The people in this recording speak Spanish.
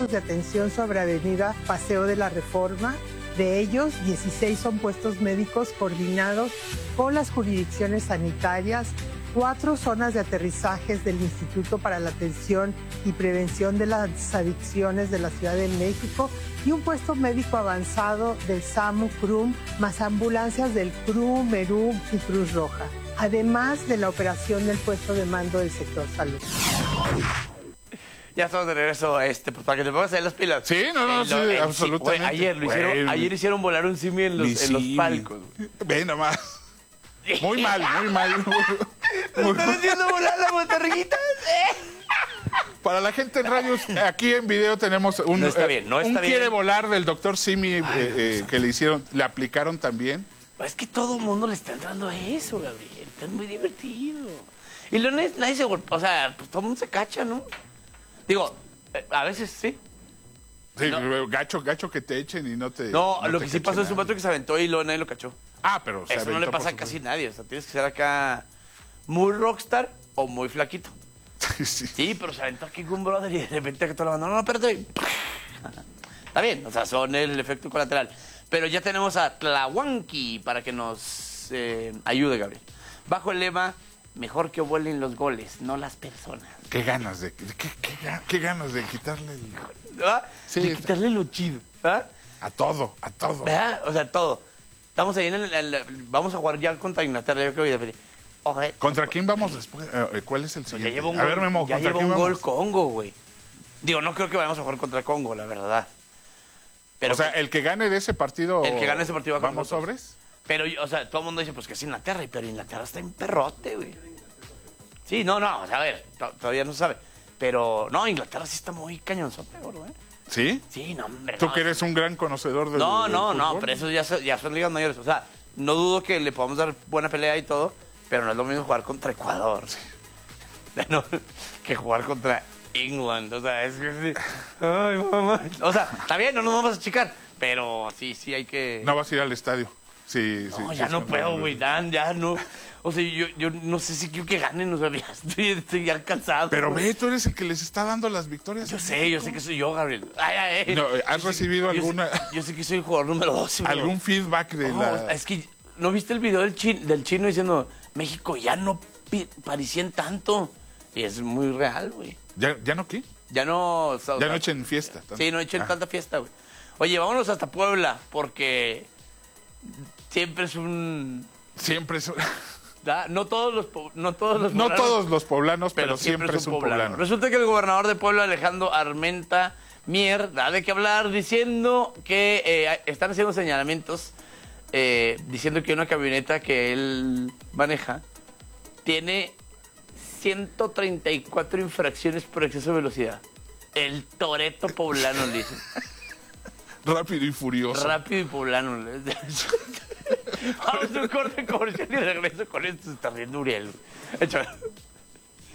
puestos de atención sobre Avenida Paseo de la Reforma. De ellos, 16 son puestos médicos coordinados con las jurisdicciones sanitarias, 4 zonas de aterrizajes del Instituto para la Atención y Prevención de las Adicciones de la Ciudad de México y un puesto médico avanzado del SAMU CRUM, más ambulancias del CRUM, MERUM y Cruz Roja, además de la operación del puesto de mando del sector salud. Ya estamos de regreso, pues para que te pongas ahí las pilas. Sí, sí, absolutamente. Güey, ayer hicieron volar un simio en los palcos. Ve nomás. Muy mal. ¿Están haciendo volar la botarguita? Para la gente en radios, aquí en video tenemos un... No está bien. quiere volar del doctor Simi que le aplicaron también. Es que todo el mundo le está entrando a eso, Gabriel. Está muy divertido. Y nadie se golpea. O sea, pues todo el mundo se cacha, ¿no? Digo, a veces sí. Sí, no. gacho que te echen y no te... No, no lo te que sí pasó es un vato que se aventó y luego nadie lo cachó. Pero eso no le pasa a casi nadie. O sea, tienes que ser acá muy rockstar o muy flaquito. Sí, pero se aventó aquí con un brother y de repente que toda la banda, no, espérate. Está bien, o sea, son el efecto colateral. Pero ya tenemos a Tlahuanqui para que nos ayude, Gabriel. Bajo el lema, mejor que vuelen los goles, no las personas. Qué ganas de quitarle el... ¿Ah? Sí, de quitarle lo chido. ¿Ah? A todo. ¿Verdad? O sea, todo. Estamos ahí vamos a jugar ya contra Inglaterra, yo creo que... Oye, ¿Contra quién vamos después? ¿Cuál es el siguiente? Ya lleva un gol Congo, güey. Digo, no creo que vayamos a jugar contra Congo, la verdad. Pero, o sea, el que gane de ese partido... El que gane ese partido va con ¿Vamos sobres? Pero, o sea, todo el mundo dice, pues que es Inglaterra, pero Inglaterra está en perrote, güey. Sí, no, o sea, a ver, todavía no se sabe. Pero, no, Inglaterra sí está muy cañonzote, güey. ¿Sí? Sí, no, hombre. Tú que eres un gran conocedor del No, pero eso ya son ligas mayores. O sea, no dudo que le podamos dar buena pelea y todo, pero no es lo mismo jugar contra Ecuador. No, que jugar contra England. O sea, es que... Ay, mamá. O sea, está bien, no nos vamos a achicar, pero sí hay que... No vas a ir al estadio. Sí, no, ya no puedo, güey, ya no. O sea, yo no sé si quiero que ganen, o sea, ya estoy ya cansado. Pero ve, tú eres el que les está dando las victorias. Yo sé que soy yo, Gabriel. Ay. No, ¿has recibido alguna...? Yo sé que soy el jugador número 12. ¿Algún feedback de la...? Es que, ¿no viste el video del chino diciendo, México ya no parecían tanto? Y es muy real, güey. ¿Ya no qué? Ya no echen fiesta. Tanto. Sí, no echen tanta fiesta, güey. Oye, vámonos hasta Puebla, porque siempre es un... No todos los poblanos, pero siempre es un poblano. Resulta que el gobernador de Puebla, Alejandro Armenta Mier, da de qué hablar diciendo que están haciendo señalamientos, diciendo que una camioneta que él maneja tiene 134 infracciones por exceso de velocidad. El Toretto poblano, le dicen. Rápido y furioso. Rápido y poblano. Vamos a un corte comercial y regreso con esto. Se está riendo Uriel. Échale.